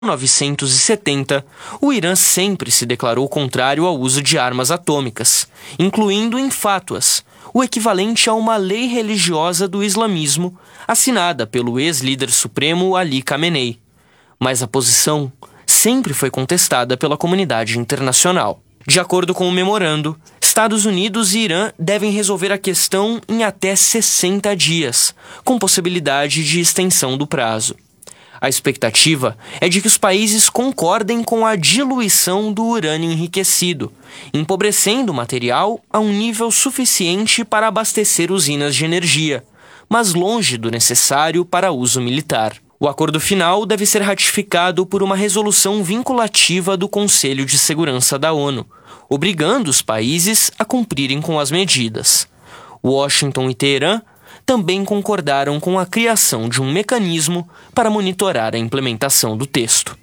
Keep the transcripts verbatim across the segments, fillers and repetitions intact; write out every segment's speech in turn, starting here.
mil novecentos e setenta, o Irã sempre se declarou contrário ao uso de armas atômicas, incluindo em fátuas, o equivalente a uma lei religiosa do islamismo, assinada pelo ex-líder supremo Ali Khamenei. Mas a posição sempre foi contestada pela comunidade internacional. De acordo com o memorando, Estados Unidos e Irã devem resolver a questão em até sessenta dias, com possibilidade de extensão do prazo. A expectativa é de que os países concordem com a diluição do urânio enriquecido, empobrecendo o material a um nível suficiente para abastecer usinas de energia, mas longe do necessário para uso militar. O acordo final deve ser ratificado por uma resolução vinculativa do Conselho de Segurança da ONU, obrigando os países a cumprirem com as medidas. Washington e Teherã também concordaram com a criação de um mecanismo para monitorar a implementação do texto.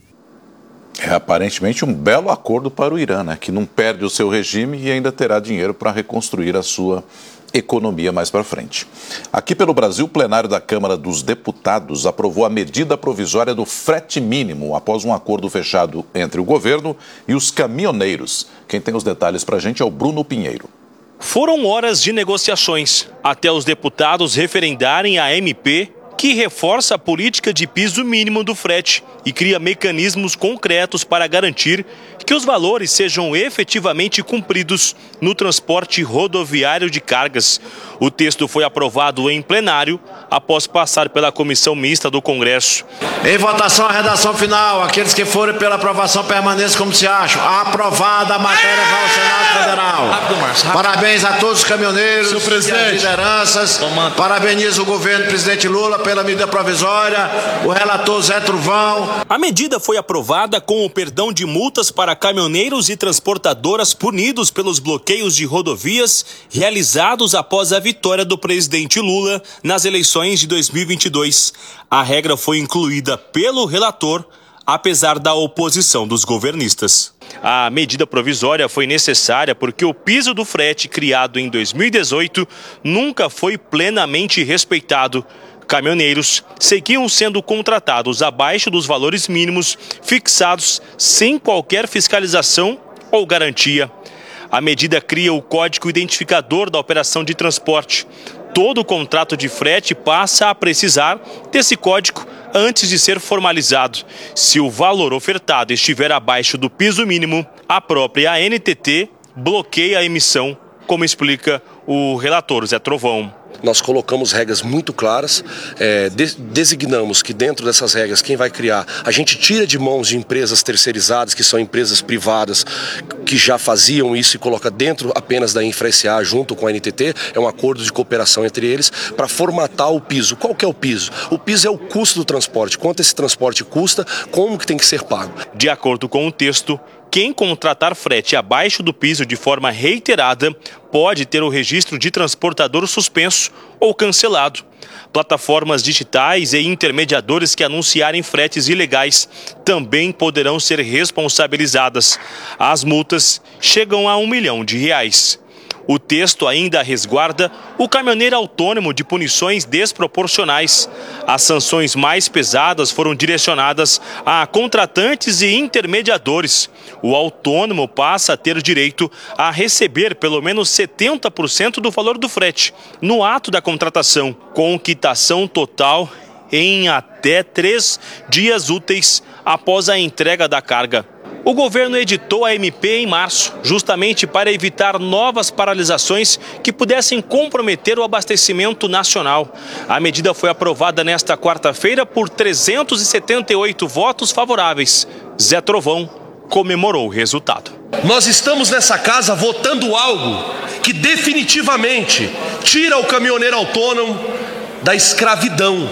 É aparentemente um belo acordo para o Irã, né? Que não perde o seu regime e ainda terá dinheiro para reconstruir a sua economia mais para frente. Aqui pelo Brasil, o plenário da Câmara dos Deputados aprovou a medida provisória do frete mínimo após um acordo fechado entre o governo e os caminhoneiros. Quem tem os detalhes para a gente é o Bruno Pinheiro. Foram horas de negociações até os deputados referendarem a M P que reforça a política de piso mínimo do frete e cria mecanismos concretos para garantir que os valores sejam efetivamente cumpridos no transporte rodoviário de cargas. O texto foi aprovado em plenário após passar pela comissão mista do Congresso. Em votação, a redação final. Aqueles que forem pela aprovação permaneçam como se acham. Aprovada a matéria vai ao Senado Federal. Rápido, Márcio, rápido. Parabéns a todos os caminhoneiros e as lideranças. Tomando. Parabenizo o governo do presidente Lula pela medida provisória, o relator Zé Truvão. A medida foi aprovada com o perdão de multas para caminhoneiros e transportadoras punidos pelos bloqueios de rodovias realizados após a vitória do presidente Lula nas eleições de dois mil e vinte e dois. A regra foi incluída pelo relator, apesar da oposição dos governistas. A medida provisória foi necessária porque o piso do frete criado em dois mil e dezoito nunca foi plenamente respeitado. Caminhoneiros seguiam sendo contratados abaixo dos valores mínimos fixados sem qualquer fiscalização ou garantia. A medida cria o código identificador da operação de transporte. Todo contrato de frete passa a precisar desse código antes de ser formalizado. Se o valor ofertado estiver abaixo do piso mínimo, a própria A N T T bloqueia a emissão, como explica o relator Zé Trovão. Nós colocamos regras muito claras, é, de, designamos que dentro dessas regras quem vai criar, a gente tira de mãos de empresas terceirizadas, que são empresas privadas, que já faziam isso e coloca dentro apenas da Infra S A junto com a N T T, é um acordo de cooperação entre eles, para formatar o piso. Qual que é o piso? O piso é o custo do transporte, quanto esse transporte custa, como que tem que ser pago. De acordo com o texto, quem contratar frete abaixo do piso de forma reiterada pode ter o registro de transportador suspenso ou cancelado. Plataformas digitais e intermediadores que anunciarem fretes ilegais também poderão ser responsabilizadas. As multas chegam a um milhão de reais. O texto ainda resguarda o caminhoneiro autônomo de punições desproporcionais. As sanções mais pesadas foram direcionadas a contratantes e intermediadores. O autônomo passa a ter direito a receber pelo menos setenta por cento do valor do frete no ato da contratação, com quitação total em até três dias úteis após a entrega da carga. O governo editou a M P em março, justamente para evitar novas paralisações que pudessem comprometer o abastecimento nacional. A medida foi aprovada nesta quarta-feira por trezentos e setenta e oito votos favoráveis. Zé Trovão comemorou o resultado. Nós estamos nessa casa votando algo que definitivamente tira o caminhoneiro autônomo da escravidão,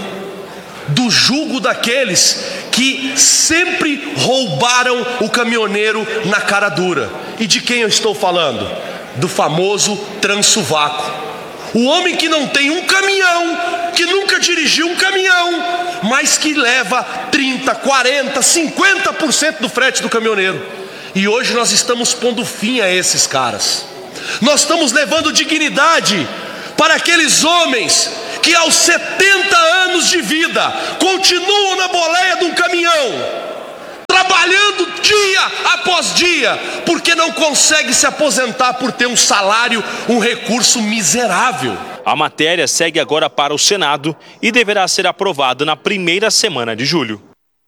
do jugo daqueles que sempre roubaram o caminhoneiro na cara dura. E de quem eu estou falando? Do famoso Transuvaco. O homem que não tem um caminhão, que nunca dirigiu um caminhão, mas que leva trinta, quarenta, cinquenta por cento do frete do caminhoneiro. E hoje nós estamos pondo fim a esses caras. Nós estamos levando dignidade para aqueles homens que aos setenta anos de vida continuam na boleia de um caminhão. após dia, porque não consegue se aposentar por ter um salário, um recurso miserável. A matéria segue agora para o Senado e deverá ser aprovada na primeira semana de julho.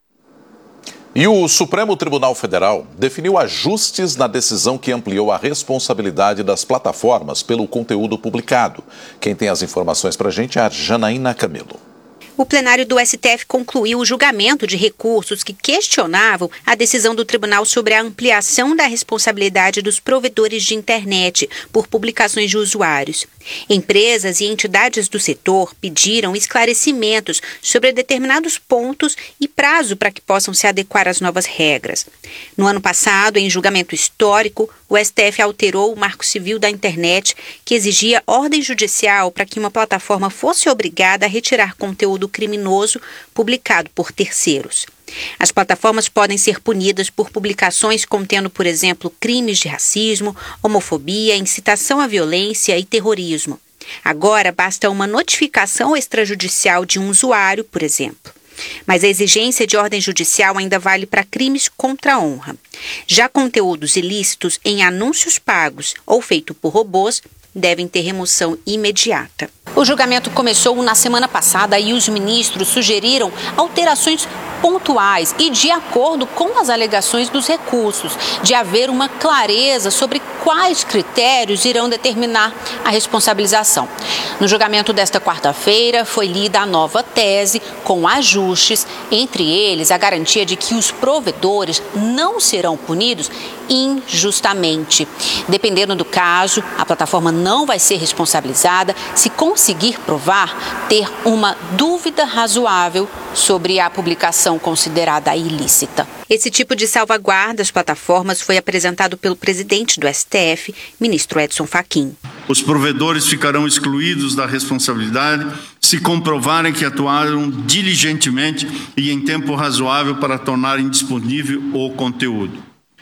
E o Supremo Tribunal Federal definiu ajustes na decisão que ampliou a responsabilidade das plataformas pelo conteúdo publicado. Quem tem as informações para a gente é a Janaína Camelo. O plenário do S T F concluiu o julgamento de recursos que questionavam a decisão do tribunal sobre a ampliação da responsabilidade dos provedores de internet por publicações de usuários. Empresas e entidades do setor pediram esclarecimentos sobre determinados pontos e prazo para que possam se adequar às novas regras. No ano passado, em julgamento histórico, o S T F alterou o Marco Civil da Internet, que exigia ordem judicial para que uma plataforma fosse obrigada a retirar conteúdo criminoso publicado por terceiros. As plataformas podem ser punidas por publicações contendo, por exemplo, crimes de racismo, homofobia, incitação à violência e terrorismo. Agora, basta uma notificação extrajudicial de um usuário, por exemplo. Mas a exigência de ordem judicial ainda vale para crimes contra a honra. Já conteúdos ilícitos em anúncios pagos ou feitos por robôs devem ter remoção imediata. O julgamento começou na semana passada e os ministros sugeriram alterações pontuais e de acordo com as alegações dos recursos, de haver uma clareza sobre quais critérios irão determinar a responsabilização. No julgamento desta quarta-feira, foi lida a nova tese com ajustes, entre eles a garantia de que os provedores não serão punidos injustamente. Dependendo do caso, a plataforma não vai ser responsabilizada se conseguir provar ter uma dúvida razoável sobre a publicação considerada ilícita. Esse tipo de salvaguarda às plataformas foi apresentado pelo presidente do S T F, ministro Edson Fachin. Os provedores ficarão excluídos da responsabilidade se comprovarem que atuaram diligentemente e em tempo razoável para tornarem disponível o conteúdo.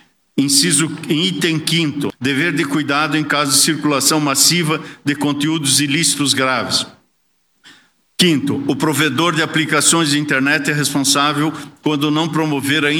Inciso em item quinto, dever de cuidado em caso de circulação massiva de conteúdos ilícitos graves. Quinto, o provedor de aplicações de internet é responsável quando não promover a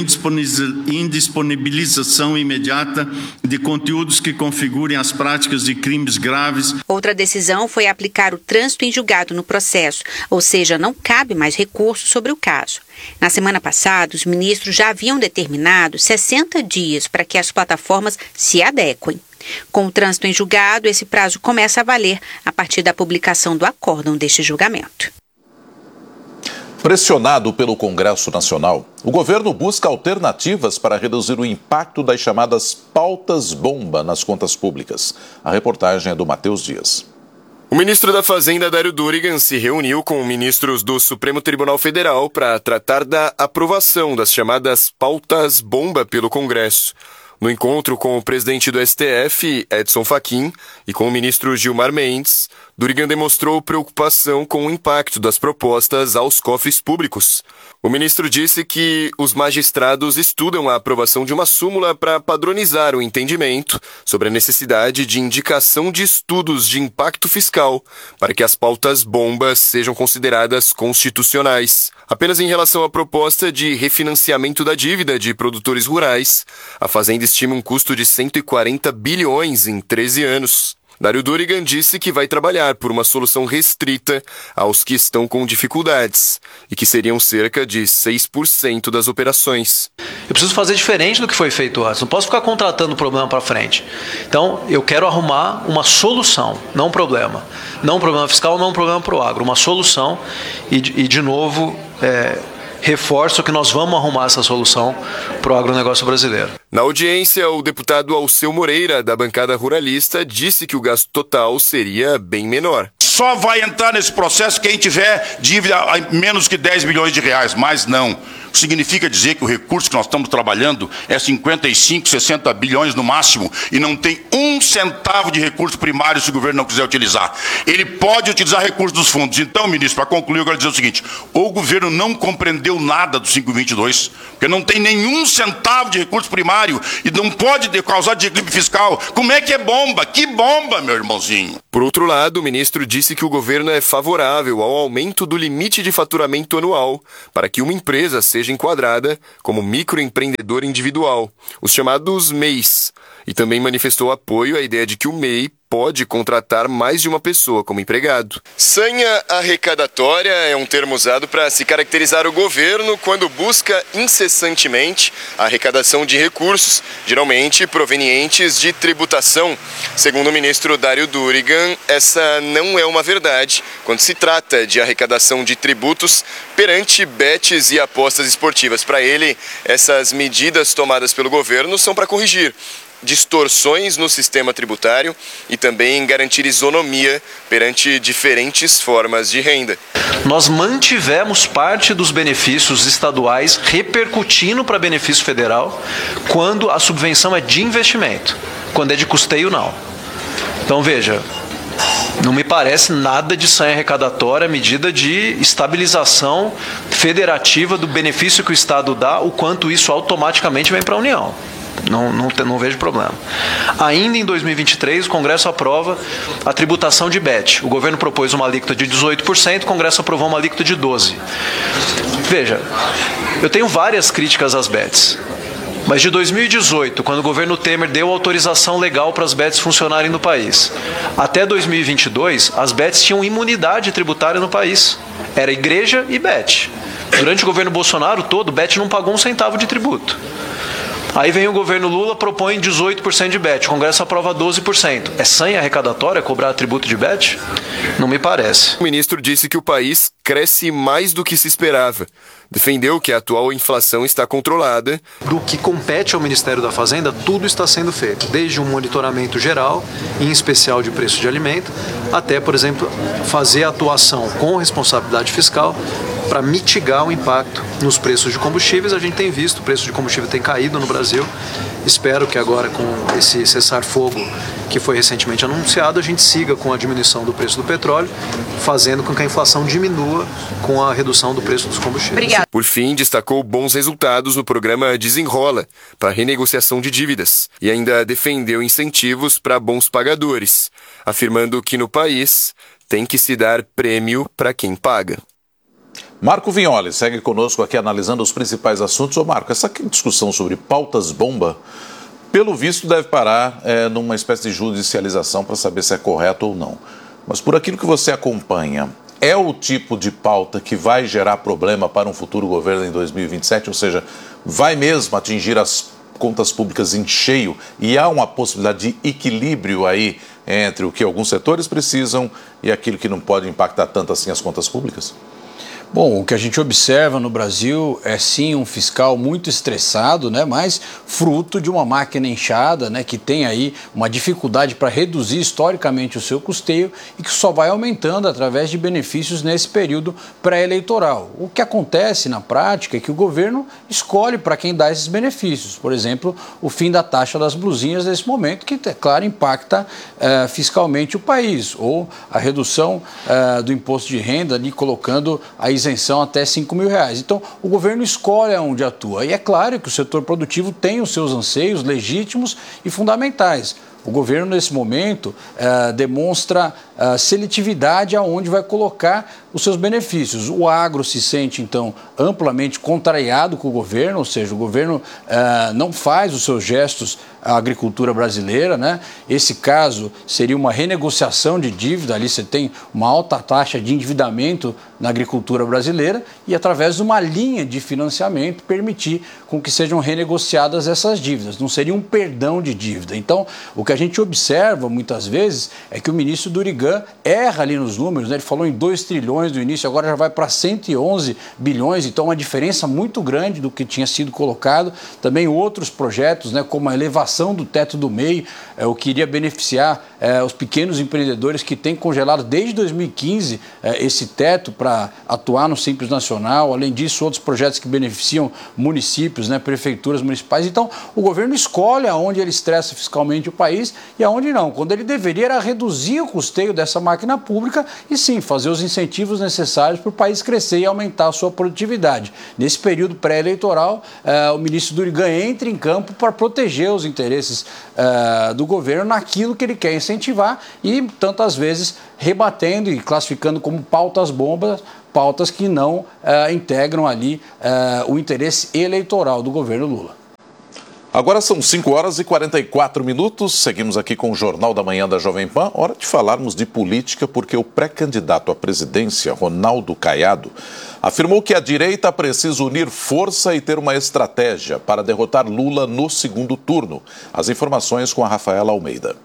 indisponibilização imediata de conteúdos que configurem as práticas de crimes graves. Outra decisão foi aplicar o trânsito em julgado no processo, ou seja, não cabe mais recurso sobre o caso. Na semana passada, os ministros já haviam determinado sessenta dias para que as plataformas se adequem. Com o trânsito em julgado, esse prazo começa a valer a partir da publicação do acórdão deste julgamento. Pressionado pelo Congresso Nacional, o governo busca alternativas para reduzir o impacto das chamadas pautas-bomba nas contas públicas. A reportagem é do Matheus Dias. O ministro da Fazenda, Dário Durigan, se reuniu com ministros do Supremo Tribunal Federal para tratar da aprovação das chamadas pautas-bomba pelo Congresso. No encontro com o presidente do S T F, Edson Fachin, e com o ministro Gilmar Mendes, Durigan demonstrou preocupação com o impacto das propostas aos cofres públicos. O ministro disse que os magistrados estudam a aprovação de uma súmula para padronizar o entendimento sobre a necessidade de indicação de estudos de impacto fiscal para que as pautas bombas sejam consideradas constitucionais. Apenas em relação à proposta de refinanciamento da dívida de produtores rurais, a Fazenda estima um custo de cento e quarenta bilhões em treze anos. Dário Durigan disse que vai trabalhar por uma solução restrita aos que estão com dificuldades e que seriam cerca de seis por cento das operações. Eu preciso fazer diferente do que foi feito antes, não posso ficar contratando o problema para frente. Então, eu quero arrumar uma solução, não um problema. Não um problema fiscal, não um problema para o agro, uma solução e, e de novo, é, reforço que nós vamos arrumar essa solução para o agronegócio brasileiro. Na audiência, o deputado Alceu Moreira, da bancada ruralista, disse que o gasto total seria bem menor. Só vai entrar nesse processo quem tiver dívida a menos que dez milhões de reais, mas não. Significa dizer que o recurso que nós estamos trabalhando é cinquenta e cinco, sessenta bilhões no máximo e não tem um centavo de recurso primário se o governo não quiser utilizar. Ele pode utilizar recursos dos fundos. Então, ministro, para concluir, eu quero dizer o seguinte: ou o governo não compreendeu nada do cinco vinte e dois, porque não tem nenhum centavo de recurso primário e não pode causar desequilíbrio fiscal. Como é que é bomba? Que bomba, meu irmãozinho! Por outro lado, o ministro disse que o governo é favorável ao aumento do limite de faturamento anual para que uma empresa seja seja enquadrada como microempreendedor individual, os chamados M E Is, e também manifestou apoio à ideia de que o M E I pode contratar mais de uma pessoa como empregado. Sanha arrecadatória é um termo usado para se caracterizar o governo quando busca incessantemente a arrecadação de recursos, geralmente provenientes de tributação. Segundo o ministro Dário Durigan, essa não é uma verdade quando se trata de arrecadação de tributos perante bets e apostas esportivas. Para ele, essas medidas tomadas pelo governo são para corrigir distorções no sistema tributário e também garantir isonomia perante diferentes formas de renda. Nós mantivemos parte dos benefícios estaduais repercutindo para benefício federal quando a subvenção é de investimento, quando é de custeio não. Então veja, não me parece nada de sanha arrecadatória, medida de estabilização federativa do benefício que o Estado dá, o quanto isso automaticamente vem para a União. Não, não, não vejo problema. Ainda em dois mil e vinte e três, o Congresso aprova a tributação de B E T. O governo propôs uma alíquota de dezoito por cento, o Congresso aprovou uma alíquota de doze por cento. Veja, eu tenho várias críticas às B E Ts. Mas de dois mil e dezoito, quando o governo Temer deu autorização legal para as B E Ts funcionarem no país, até dois mil e vinte e dois, as B E Ts tinham imunidade tributária no país. Era igreja e B E T. Durante o governo Bolsonaro todo, B E T não pagou um centavo de tributo. Aí vem o governo Lula, propõe dezoito por cento de B E T, o Congresso aprova doze por cento. É sanha arrecadatória cobrar tributo de B E T? Não me parece. O ministro disse que o país cresce mais do que se esperava. Defendeu que a atual inflação está controlada. Do que compete ao Ministério da Fazenda, tudo está sendo feito, desde um monitoramento geral, em especial de preço de alimento, até, por exemplo, fazer a atuação com responsabilidade fiscal para mitigar o impacto nos preços de combustíveis. A gente tem visto, o preço de combustível tem caído no Brasil. Espero que agora, com esse cessar-fogo que foi recentemente anunciado, a gente siga com a diminuição do preço do petróleo, fazendo com que a inflação diminua com a redução do preço dos combustíveis. Obrigada. Por fim, destacou bons resultados no programa Desenrola, para renegociação de dívidas, e ainda defendeu incentivos para bons pagadores, afirmando que no país tem que se dar prêmio para quem paga. Marco Vignoli segue conosco aqui analisando os principais assuntos. Ô Marco, essa discussão sobre pautas bomba, pelo visto deve parar é, numa espécie de judicialização para saber se é correto ou não. Mas por aquilo que você acompanha, é o tipo de pauta que vai gerar problema para um futuro governo em dois mil e vinte e sete? Ou seja, vai mesmo atingir as contas públicas em cheio e há uma possibilidade de equilíbrio aí entre o que alguns setores precisam e aquilo que não pode impactar tanto assim as contas públicas? Bom, o que a gente observa no Brasil é sim um fiscal muito estressado, né, mas fruto de uma máquina inchada, né, que tem aí uma dificuldade para reduzir historicamente o seu custeio e que só vai aumentando através de benefícios nesse período pré-eleitoral. O que acontece na prática é que o governo escolhe para quem dá esses benefícios. Por exemplo, o fim da taxa das blusinhas nesse momento, que, é claro, impacta eh, fiscalmente o país, ou a redução eh, do imposto de renda, ali colocando a isenção até cinco mil reais. Então, o governo escolhe onde atua. E é claro que o setor produtivo tem os seus anseios legítimos e fundamentais. O governo, nesse momento, eh, demonstra eh, seletividade aonde vai colocar os seus benefícios. O agro se sente, então, amplamente contrariado com o governo, ou seja, o governo eh, não faz os seus gestos à agricultura brasileira, né? Esse caso seria uma renegociação de dívida, ali você tem uma alta taxa de endividamento na agricultura brasileira e, através de uma linha de financiamento, permitir com que sejam renegociadas essas dívidas. Não seria um perdão de dívida. Então, o que a gente observa muitas vezes é que o ministro Durigan erra ali nos números, né? Ele falou em dois trilhões no início, agora já vai para cento e onze bilhões, então uma diferença muito grande do que tinha sido colocado. Também outros projetos, né, como a elevação do teto do M E I, é, o que iria beneficiar é, os pequenos empreendedores que têm congelado desde dois mil e quinze é, esse teto para atuar no Simples Nacional. Além disso, outros projetos que beneficiam municípios, né, prefeituras municipais. Então, o governo escolhe aonde ele estressa fiscalmente o país e aonde não. Quando ele deveria era reduzir o custeio dessa máquina pública e sim, fazer os incentivos necessários para o país crescer e aumentar a sua produtividade. Nesse período pré-eleitoral, eh, o ministro Durigan entra em campo para proteger os interesses eh, do governo naquilo que ele quer incentivar e tantas vezes rebatendo e classificando como pautas bombas, pautas que não uh, integram ali uh, o interesse eleitoral do governo Lula. Agora são cinco horas e quarenta e quatro minutos, seguimos aqui com o Jornal da Manhã da Jovem Pan. Hora de falarmos de política, porque o pré-candidato à presidência, Ronaldo Caiado, afirmou que a direita precisa unir força e ter uma estratégia para derrotar Lula no segundo turno. As informações com a Rafaela Almeida.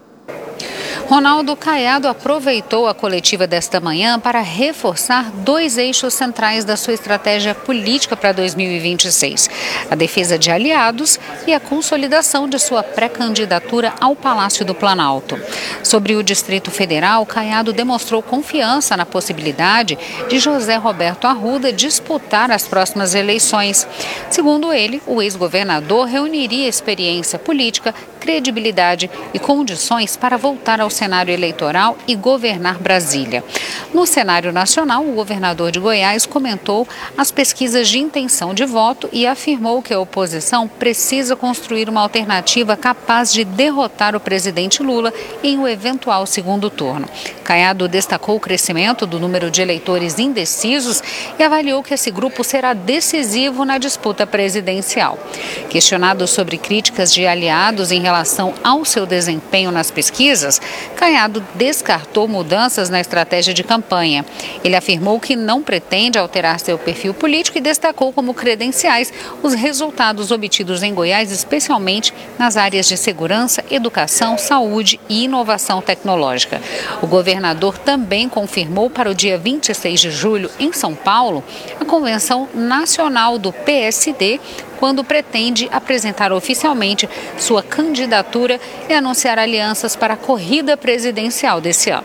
Ronaldo Caiado aproveitou a coletiva desta manhã para reforçar dois eixos centrais da sua estratégia política para dois mil e vinte e seis: a defesa de aliados e a consolidação de sua pré-candidatura ao Palácio do Planalto. Sobre o Distrito Federal, Caiado demonstrou confiança na possibilidade de José Roberto Arruda disputar as próximas eleições. Segundo ele, o ex-governador reuniria experiência política, credibilidade e condições para voltar ao cenário eleitoral e governar Brasília. No cenário nacional, o governador de Goiás comentou as pesquisas de intenção de voto e afirmou que a oposição precisa construir uma alternativa capaz de derrotar o presidente Lula em um eventual segundo turno. Caiado destacou o crescimento do número de eleitores indecisos e avaliou que esse grupo será decisivo na disputa presidencial. Questionado sobre críticas de aliados em relação ao seu desempenho nas pesquisas, Caiado descartou mudanças na estratégia de campanha. Ele afirmou que não pretende alterar seu perfil político e destacou como credenciais os resultados obtidos em Goiás, especialmente nas áreas de segurança, educação, saúde e inovação tecnológica. O governador também confirmou para o dia vinte e seis de julho, em São Paulo, a convenção nacional do P S D, quando pretende apresentar oficialmente sua candidatura e anunciar alianças para a corrida presidencial desse ano.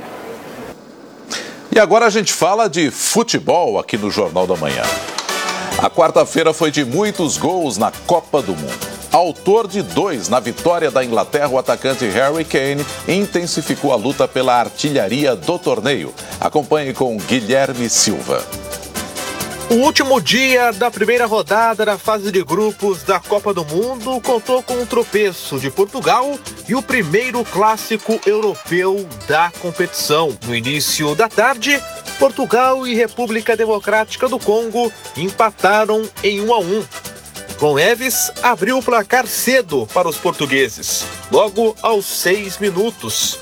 E agora a gente fala de futebol aqui no Jornal da Manhã. A quarta-feira foi de muitos gols na Copa do Mundo. Autor de dois na vitória da Inglaterra, o atacante Harry Kane intensificou a luta pela artilharia do torneio. Acompanhe com Guilherme Silva. O último dia da primeira rodada da fase de grupos da Copa do Mundo contou com um tropeço de Portugal e o primeiro clássico europeu da competição. No início da tarde, Portugal e República Democrática do Congo empataram em um a um. João Neves abriu o placar cedo para os portugueses, logo aos seis minutos.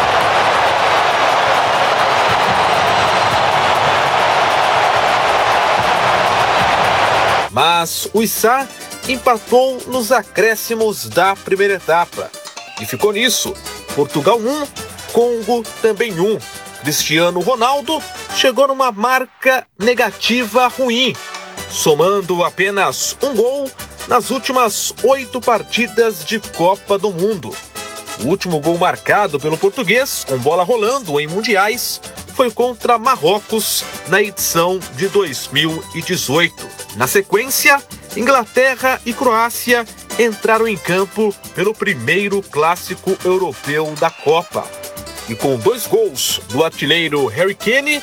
Mas o Issá empatou nos acréscimos da primeira etapa. E ficou nisso. Portugal um, Congo também um. Cristiano Ronaldo chegou numa marca negativa ruim, somando apenas um gol nas últimas oito partidas de Copa do Mundo. O último gol marcado pelo português, com bola rolando em mundiais, foi contra Marrocos na edição de dois mil e dezoito. Na sequência, Inglaterra e Croácia entraram em campo pelo primeiro clássico europeu da Copa. E com dois gols do artilheiro Harry Kane,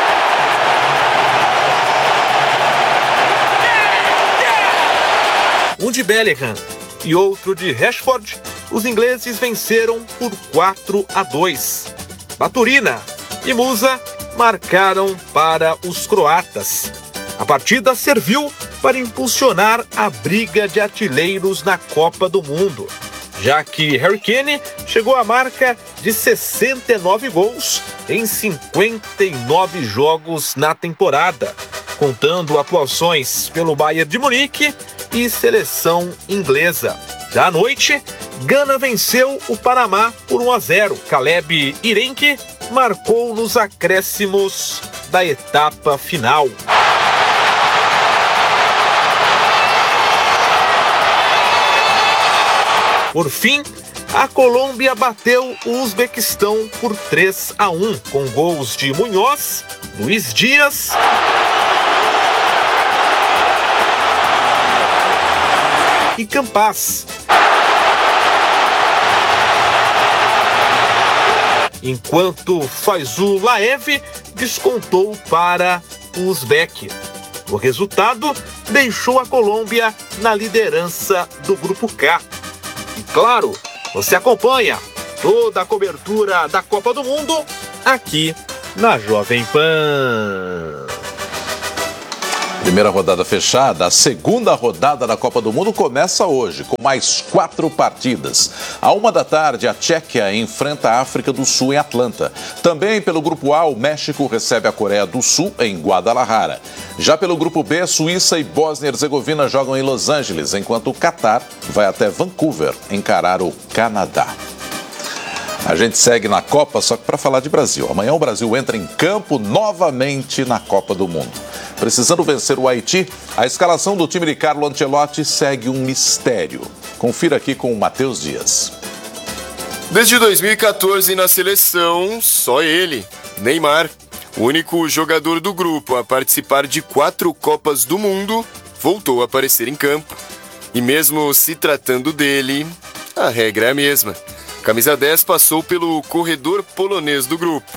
um de Bellingham e outro de Rashford, os ingleses venceram por quatro a dois. Baturina e Musa marcaram para os croatas. A partida serviu para impulsionar a briga de artilheiros na Copa do Mundo, já que Harry Kane chegou à marca de sessenta e nove gols em cinquenta e nove jogos na temporada, contando atuações pelo Bayern de Munique e seleção inglesa. Já à noite, Gana venceu o Panamá por um a zero. Caleb Irenque marcou nos acréscimos da etapa final. Por fim, a Colômbia bateu o Uzbequistão por três a um, com gols de Munhoz, Luiz Dias e Campas. Enquanto Faizu Laev descontou para o Uzbek. O resultado deixou a Colômbia na liderança do Grupo K. E claro, você acompanha toda a cobertura da Copa do Mundo aqui na Jovem Pan. Primeira rodada fechada, a segunda rodada da Copa do Mundo começa hoje, com mais quatro partidas. À uma da tarde, a Tchequia enfrenta a África do Sul em Atlanta. Também pelo Grupo A, o México recebe a Coreia do Sul em Guadalajara. Já pelo Grupo B, Suíça e Bósnia e Herzegovina jogam em Los Angeles, enquanto o Catar vai até Vancouver encarar o Canadá. A gente segue na Copa, só que para falar de Brasil. Amanhã o Brasil entra em campo novamente na Copa do Mundo. Precisando vencer o Haiti, a escalação do time de Carlo Ancelotti segue um mistério. Confira aqui com o Matheus Dias. Desde dois mil e quatorze na seleção, só ele, Neymar, o único jogador do grupo a participar de quatro Copas do Mundo, voltou a aparecer em campo. E mesmo se tratando dele, a regra é a mesma. Camisa dez passou pelo corredor polonês do grupo.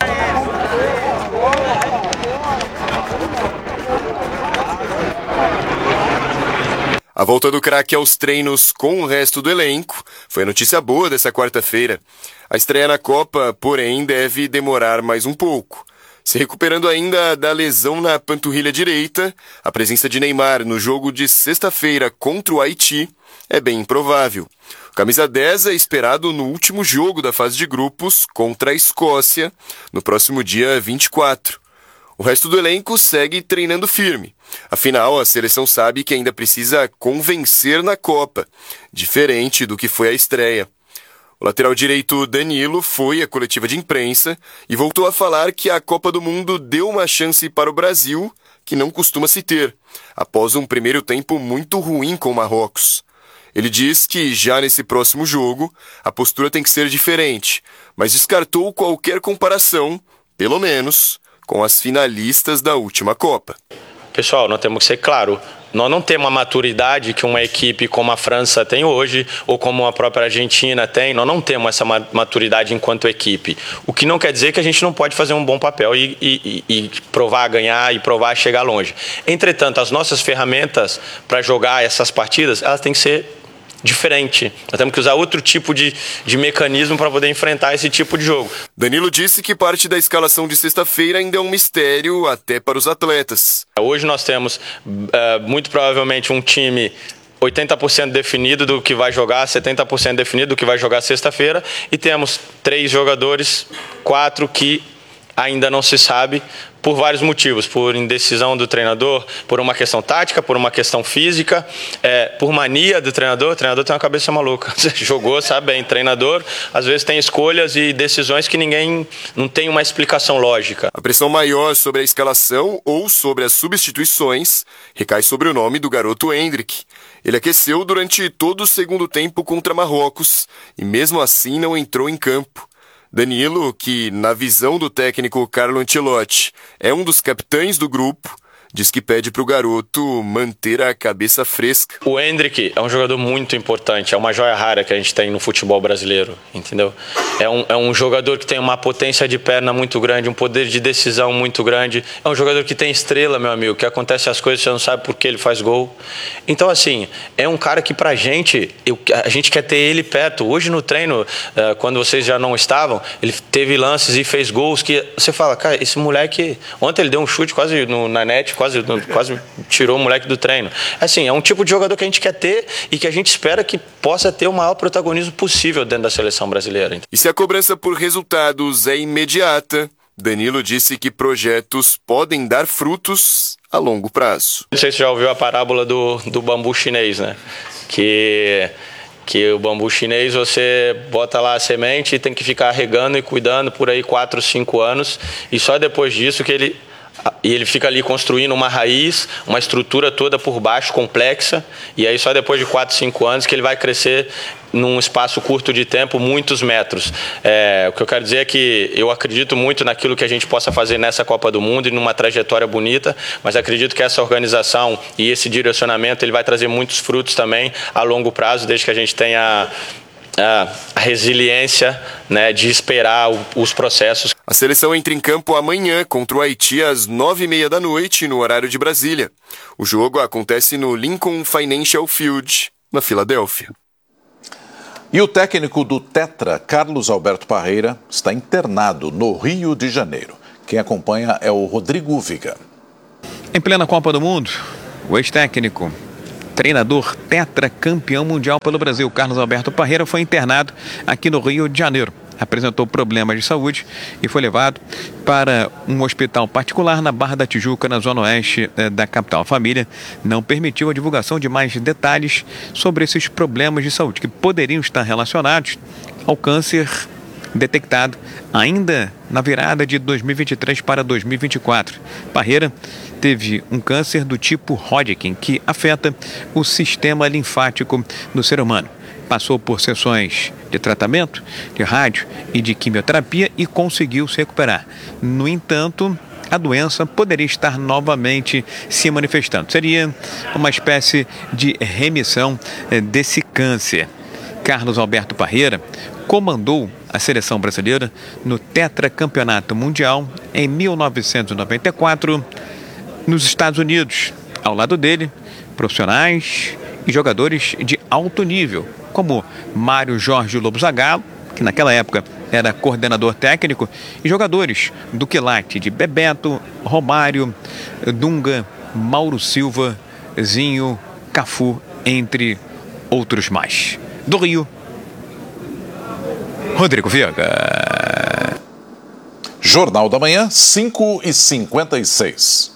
A volta do craque aos treinos com o resto do elenco foi a notícia boa dessa quarta-feira. A estreia na Copa, porém, deve demorar mais um pouco. Se recuperando ainda da lesão na panturrilha direita, a presença de Neymar no jogo de sexta-feira contra o Haiti é bem improvável. O camisa dez é esperado no último jogo da fase de grupos contra a Escócia, no próximo dia vinte e quatro. O resto do elenco segue treinando firme. Afinal, a seleção sabe que ainda precisa convencer na Copa, diferente do que foi a estreia. O lateral direito Danilo foi à coletiva de imprensa e voltou a falar que a Copa do Mundo deu uma chance para o Brasil, que não costuma se ter, após um primeiro tempo muito ruim com o Marrocos. Ele diz que já nesse próximo jogo a postura tem que ser diferente, mas descartou qualquer comparação, pelo menos, com as finalistas da última Copa. Pessoal, nós temos que ser claro, nós não temos a maturidade que uma equipe como a França tem hoje, ou como a própria Argentina tem, nós não temos essa maturidade enquanto equipe. O que não quer dizer que a gente não pode fazer um bom papel e, e, e provar ganhar e provar chegar longe. Entretanto, as nossas ferramentas para jogar essas partidas, elas têm que ser diferente. Nós temos que usar outro tipo de, de mecanismo para poder enfrentar esse tipo de jogo. Danilo disse que parte da escalação de sexta-feira ainda é um mistério até para os atletas. Hoje nós temos uh, muito provavelmente um time oitenta por cento definido do que vai jogar, setenta por cento definido do que vai jogar sexta-feira, e temos três jogadores, quatro que ainda não se sabe, por vários motivos, por indecisão do treinador, por uma questão tática, por uma questão física, é, por mania do treinador. O treinador tem uma cabeça maluca. Você jogou, sabe bem, treinador às vezes tem escolhas e decisões que ninguém não tem uma explicação lógica. A pressão maior sobre a escalação ou sobre as substituições recai sobre o nome do garoto Endrick. Ele aqueceu durante todo o segundo tempo contra Marrocos e mesmo assim não entrou em campo. Danilo, que na visão do técnico Carlo Ancelotti é um dos capitães do grupo, diz que pede para o garoto manter a cabeça fresca. O Endrick é um jogador muito importante, é uma joia rara que a gente tem no futebol brasileiro, entendeu? É um, é um jogador que tem uma potência de perna muito grande, um poder de decisão muito grande. É um jogador que tem estrela, meu amigo, que acontece as coisas, você não sabe por que ele faz gol. Então, assim, é um cara que pra gente, eu, a gente quer ter ele perto. Hoje no treino, uh, quando vocês já não estavam, ele teve lances e fez gols que você fala, cara, esse moleque... Ontem ele deu um chute quase no, na net, Quase, quase tirou o moleque do treino. Assim, é um tipo de jogador que a gente quer ter e que a gente espera que possa ter o maior protagonismo possível dentro da seleção brasileira. E se a cobrança por resultados é imediata, Danilo disse que projetos podem dar frutos a longo prazo. Não sei se você já ouviu a parábola do, do bambu chinês, né? Que... que o bambu chinês você bota lá a semente e tem que ficar regando e cuidando por aí quatro, cinco anos, e só depois disso que ele... E ele fica ali construindo uma raiz, uma estrutura toda por baixo, complexa, e aí só depois de quatro, cinco anos que ele vai crescer num espaço curto de tempo, muitos metros. É, o que eu quero dizer é que eu acredito muito naquilo que a gente possa fazer nessa Copa do Mundo e numa trajetória bonita, mas acredito que essa organização e esse direcionamento ele vai trazer muitos frutos também a longo prazo, desde que a gente tenha... a resiliência, né, de esperar o, os processos. A seleção entra em campo amanhã contra o Haiti às nove e meia da noite no horário de Brasília. O jogo acontece no Lincoln Financial Field, na Filadélfia. E o técnico do Tetra, Carlos Alberto Parreira, está internado no Rio de Janeiro. Quem acompanha é o Rodrigo Viga. Em plena Copa do Mundo, o ex-técnico, treinador tetracampeão mundial pelo Brasil, Carlos Alberto Parreira, foi internado aqui no Rio de Janeiro. Apresentou problemas de saúde e foi levado para um hospital particular na Barra da Tijuca, na zona oeste da capital. A família não permitiu a divulgação de mais detalhes sobre esses problemas de saúde, que poderiam estar relacionados ao câncer detectado ainda na virada de dois mil e vinte e três para dois mil e vinte e quatro. Parreira teve um câncer do tipo Hodgkin, que afeta o sistema linfático do ser humano. Passou por sessões de tratamento, de rádio e de quimioterapia e conseguiu se recuperar. No entanto, a doença poderia estar novamente se manifestando. Seria uma espécie de remissão desse câncer. Carlos Alberto Parreira comandou a seleção brasileira no tetracampeonato mundial em mil novecentos e noventa e quatro nos Estados Unidos. Ao lado dele, profissionais e jogadores de alto nível, como Mário Jorge Lobo Zagallo, que naquela época era coordenador técnico, e jogadores do quilate de Bebeto, Romário, Dunga, Mauro Silva, Zinho, Cafu, entre outros mais. Do Rio, Rodrigo Viega. Jornal da Manhã, cinco e cinquenta e seis.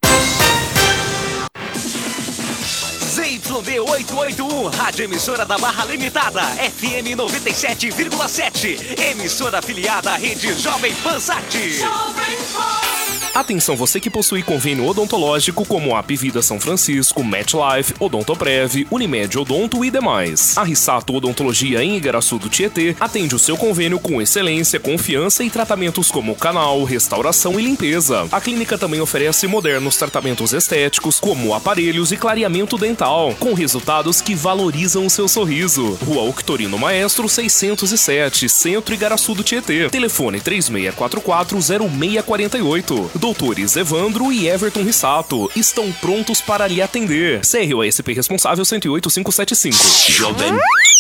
Z Y D oitocentos e oitenta e um, Rádio Emissora da Barra Limitada, F M noventa e sete vírgula sete, emissora afiliada à rede Jovem Pan Sat. Atenção você que possui convênio odontológico como a Apivida São Francisco, MetLife, Odontoprev, Unimed Odonto e demais. A Rissato Odontologia em Igaraçu do Tietê atende o seu convênio com excelência, confiança e tratamentos como canal, restauração e limpeza. A clínica também oferece modernos tratamentos estéticos como aparelhos e clareamento dental, com resultados que valorizam o seu sorriso. Rua Octorino Maestro seiscentos e sete, Centro Igaraçu do Tietê. Telefone três seis quatro quatro, zero seis quatro oito. Doutores Evandro e Everton Rissato estão prontos para lhe atender. C R O S P responsável cento e oito mil quinhentos e setenta e cinco. Jovem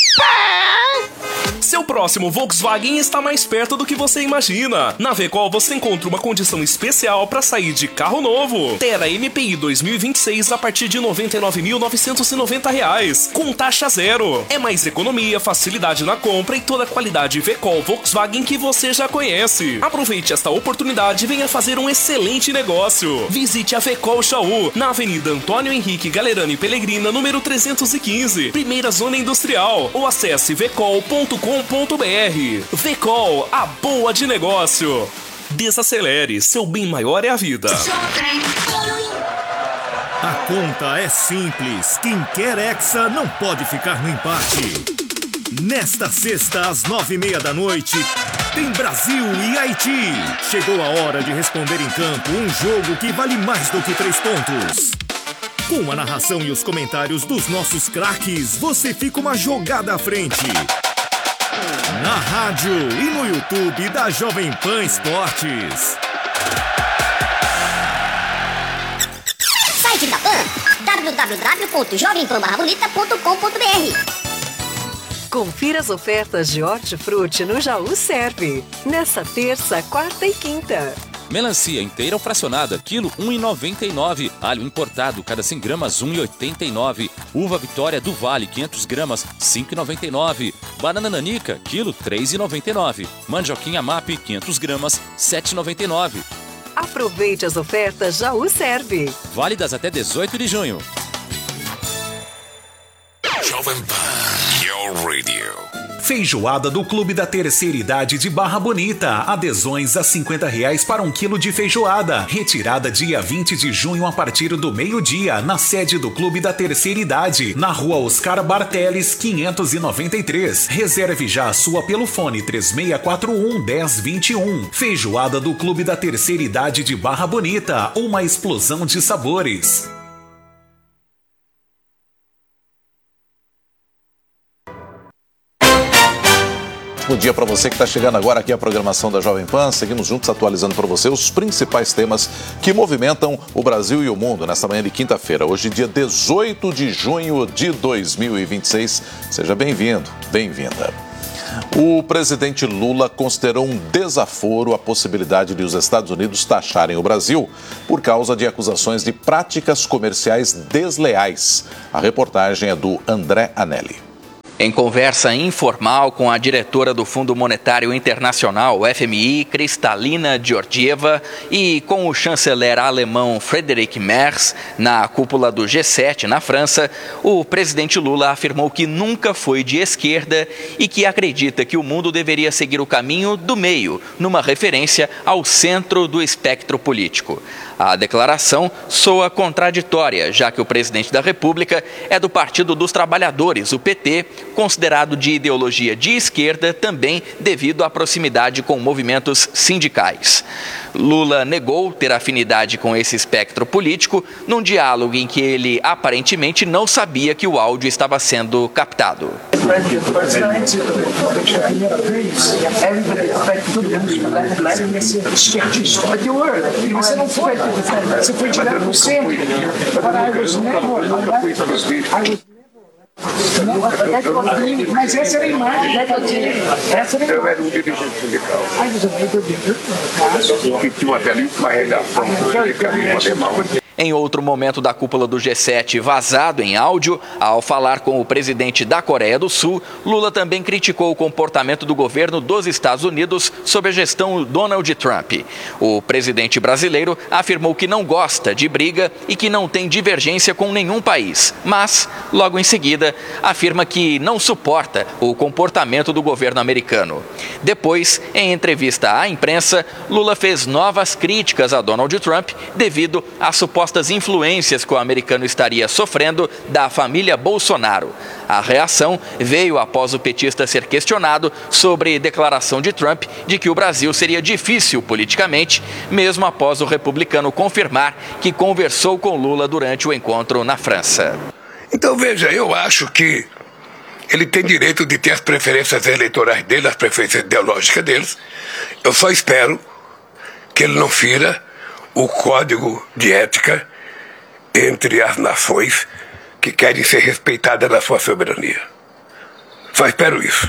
Seu próximo Volkswagen está mais perto do que você imagina. Na Vecol você encontra uma condição especial para sair de carro novo. Terra M P I dois mil e vinte e seis a partir de noventa e nove mil novecentos e noventa reais, com taxa zero. É mais economia, facilidade na compra e toda a qualidade Vecol Volkswagen que você já conhece. Aproveite esta oportunidade e venha fazer um excelente negócio. Visite a Vecol Jaú, na Avenida Antônio Henrique Galerani Pellegrina, número trezentos e quinze, primeira zona industrial, ou acesse vecol ponto com ponto br. Vecol, a boa de negócio. Desacelere, seu bem maior é a vida. A conta é simples, quem quer Hexa não pode ficar no empate. Nesta sexta, às nove e meia da noite, tem Brasil e Haiti. Chegou a hora de responder em campo um jogo que vale mais do que três pontos. Com a narração e os comentários dos nossos craques, você fica uma jogada à frente. Na rádio e no YouTube da Jovem Pan Esportes. Site da Pan, w w w ponto jovem pan barra bonita ponto com ponto b r. Confira as ofertas de Hortifruti no Jaú Serve. Nessa terça, quarta e quinta. Melancia inteira ou fracionada, quilo um real e noventa e nove centavos. Alho importado, cada cem gramas, um real e oitenta e nove centavos. Uva Vitória do Vale, quinhentas gramas, cinco reais e noventa e nove centavos. Banana Nanica, quilo, três reais e noventa e nove centavos. Mandioquinha M A P, quinhentas gramas, sete reais e noventa e nove centavos. Aproveite as ofertas Jaú Serve. Válidas até dezoito de junho. Jovem Pan, your radio. Feijoada do Clube da Terceira Idade de Barra Bonita. Adesões a cinquenta reais para um quilo de feijoada. Retirada dia vinte de junho a partir do meio-dia, na sede do Clube da Terceira Idade, na rua Oscar Barteles, quinhentos e noventa e três. Reserve já a sua pelo fone três seis quatro um, um zero dois um. Feijoada do Clube da Terceira Idade de Barra Bonita. Uma explosão de sabores. Bom dia para você que está chegando agora aqui à programação da Jovem Pan. Seguimos juntos atualizando para você os principais temas que movimentam o Brasil e o mundo nesta manhã de quinta-feira. Hoje, dia dezoito de junho de dois mil e vinte e seis. Seja bem-vindo, bem-vinda. O presidente Lula considerou um desaforo a possibilidade de os Estados Unidos taxarem o Brasil por causa de acusações de práticas comerciais desleais. A reportagem é do André Anelli. Em conversa informal com a diretora do Fundo Monetário Internacional, o F M I, Kristalina Georgieva, e com o chanceler alemão Friedrich Merz, na cúpula do G sete na França, o presidente Lula afirmou que nunca foi de esquerda e que acredita que o mundo deveria seguir o caminho do meio, numa referência ao centro do espectro político. A declaração soa contraditória, já que o presidente da República é do Partido dos Trabalhadores, o P T, considerado de ideologia de esquerda também devido à proximidade com movimentos sindicais. Lula negou ter afinidade com esse espectro político num diálogo em que ele aparentemente não sabia que o áudio estava sendo captado. Você foi direto no centro. Mas essa era a imagem. Essa era a imagem. Eu era um dirigente sindical. Que tinha até uma redação sindical em alemão. Em outro momento da cúpula do G sete vazado em áudio, ao falar com o presidente da Coreia do Sul, Lula também criticou o comportamento do governo dos Estados Unidos sob a gestão Donald Trump. O presidente brasileiro afirmou que não gosta de briga e que não tem divergência com nenhum país, mas, logo em seguida, afirma que não suporta o comportamento do governo americano. Depois, em entrevista à imprensa, Lula fez novas críticas a Donald Trump devido à suposta influências que o americano estaria sofrendo da família Bolsonaro. A reação veio após o petista ser questionado sobre declaração de Trump de que o Brasil seria difícil politicamente, mesmo após o republicano confirmar que conversou com Lula durante o encontro na França. Então veja, eu acho que ele tem direito de ter as preferências eleitorais dele, as preferências ideológicas deles. Eu só espero que ele não fira o código de ética entre as nações que querem ser respeitadas na sua soberania. Só espero isso.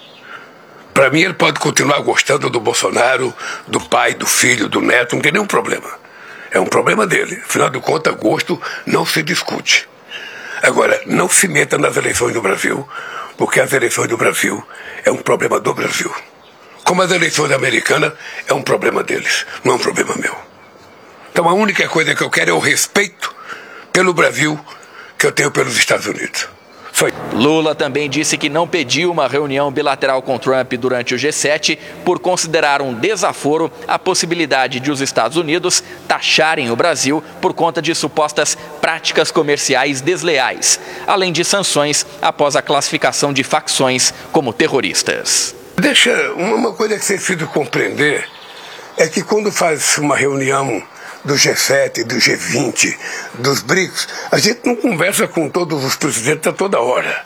Para mim, ele pode continuar gostando do Bolsonaro, do pai, do filho, do neto, não tem nenhum problema. É um problema dele. Afinal de contas, gosto não se discute. Agora, não se meta nas eleições do Brasil, porque as eleições do Brasil é um problema do Brasil. Como as eleições americanas, é um problema deles, não é um problema meu. Então a única coisa que eu quero é o respeito pelo Brasil que eu tenho pelos Estados Unidos. Foi. Lula também disse que não pediu uma reunião bilateral com Trump durante o G sete por considerar um desaforo a possibilidade de os Estados Unidos taxarem o Brasil por conta de supostas práticas comerciais desleais, além de sanções após a classificação de facções como terroristas. Deixa uma coisa que você precisa compreender é que quando faz uma reunião do G sete, do G vinte, dos BRICS, a gente não conversa com todos os presidentes a toda hora.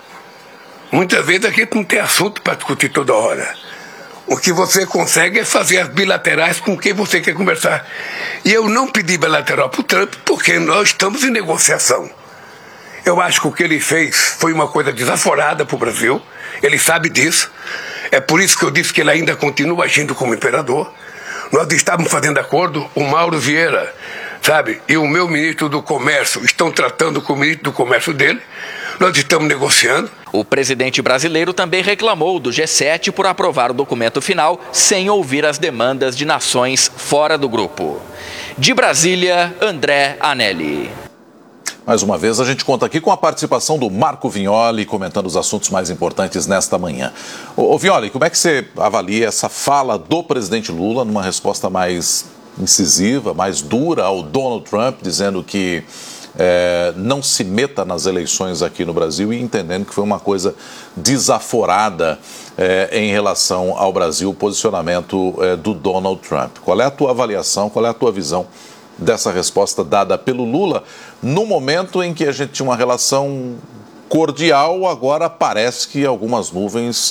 Muitas vezes a gente não tem assunto para discutir toda hora. O que você consegue é fazer as bilaterais com quem você quer conversar. E eu não pedi bilateral para o Trump porque nós estamos em negociação. Eu acho que o que ele fez foi uma coisa desaforada para o Brasil. Ele sabe disso. É por isso que eu disse que ele ainda continua agindo como imperador. Nós estávamos fazendo acordo, o Mauro Vieira, sabe, e o meu ministro do Comércio estão tratando com o ministro do Comércio dele. Nós estamos negociando. O presidente brasileiro também reclamou do G sete por aprovar o documento final sem ouvir as demandas de nações fora do grupo. De Brasília, André Anelli. Mais uma vez, a gente conta aqui com a participação do Marco Vignoli, comentando os assuntos mais importantes nesta manhã. Ô, ô Vignoli, como é que você avalia essa fala do presidente Lula numa resposta mais incisiva, mais dura ao Donald Trump, dizendo que é, não se meta nas eleições aqui no Brasil e entendendo que foi uma coisa desaforada é, em relação ao Brasil, o posicionamento é, do Donald Trump? Qual é a tua avaliação, qual é a tua visão dessa resposta dada pelo Lula no momento em que a gente tinha uma relação cordial? Agora parece que algumas nuvens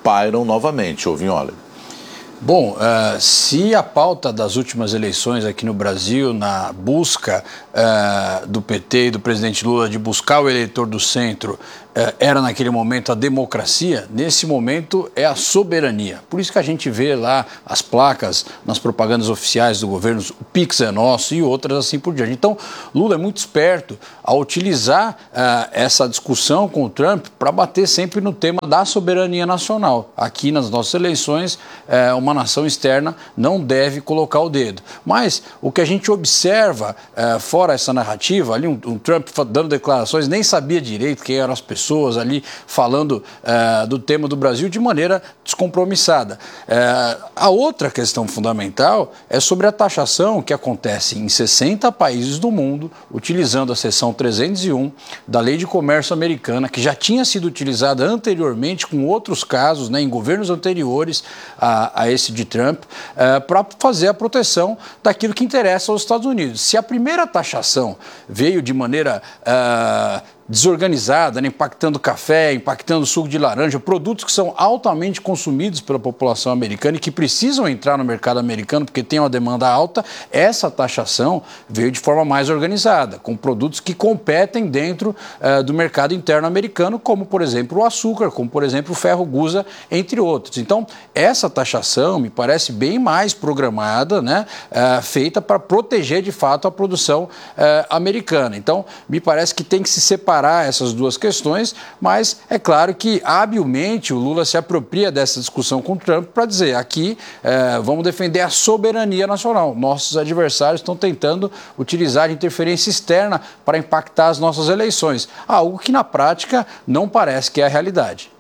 pairam novamente, Ovignoli. Bom, uh, se a pauta das últimas eleições aqui no Brasil, na busca uh, do P T e do presidente Lula de buscar o eleitor do centro, uh, era naquele momento a democracia, nesse momento é a soberania. Por isso que a gente vê lá as placas nas propagandas oficiais do governo, o Pix é nosso e outras assim por diante. Então, Lula é muito esperto ao utilizar uh, essa discussão com o Trump para bater sempre no tema da soberania nacional. Aqui nas nossas eleições, uh, uma Uma nação externa não deve colocar o dedo. Mas o que a gente observa, eh, fora essa narrativa, ali um, um Trump dando declarações, nem sabia direito quem eram as pessoas ali falando eh, do tema do Brasil de maneira descompromissada. Eh, a outra questão fundamental é sobre a taxação que acontece em sessenta países do mundo, utilizando a seção trezentos e um da Lei de Comércio Americana, que já tinha sido utilizada anteriormente com outros casos, né, em governos anteriores a, a esse de Trump, uh, para fazer a proteção daquilo que interessa aos Estados Unidos. Se a primeira taxação veio de maneira uh, desorganizada, né, impactando café, impactando suco de laranja, produtos que são altamente consumidos pela população americana e que precisam entrar no mercado americano porque tem uma demanda alta, essa taxação veio de forma mais organizada, com produtos que competem dentro uh, do mercado interno americano, como, por exemplo, o açúcar, como, por exemplo, o ferro gusa, entre outros. Então, essa taxação me parece bem mais programada, né, uh, feita para proteger, de fato, a produção uh, americana. Então, me parece que tem que se separar essas duas questões, mas é claro que habilmente o Lula se apropria dessa discussão com o Trump para dizer aqui eh, vamos defender a soberania nacional. Nossos adversários estão tentando utilizar a interferência externa para impactar as nossas eleições, algo que na prática não parece que é a realidade.